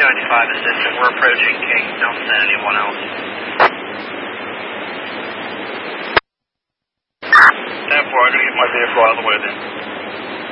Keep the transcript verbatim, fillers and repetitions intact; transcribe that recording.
seventy-five assistant. We're approaching King. Don't send anyone else. ten four, I'm going to get my vehicle out of the way then.